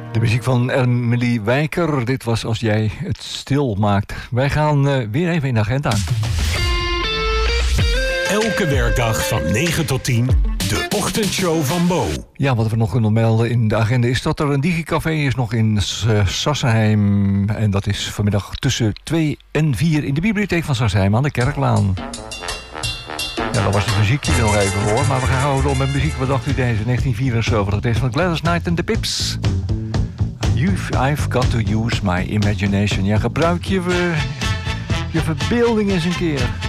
De muziek van Emily Wijker. Dit was Als jij het stil maakt. Wij gaan weer even in de agenda. Elke werkdag van 9 tot 10, de ochtendshow van Bo. Ja, wat we nog kunnen melden in de agenda is dat er een digicafé is nog in Sassenheim. En dat is vanmiddag tussen 2 en 4 in de bibliotheek van Sassenheim aan de Kerklaan. Ja, dat was het muziekje er nog even voor. Maar we gaan gauw door met muziek. Wat dacht u deze? 1974. Deze van Gladys Knight and the Pips. I've got to use my imagination. Ja, gebruik je verbeelding eens een keer.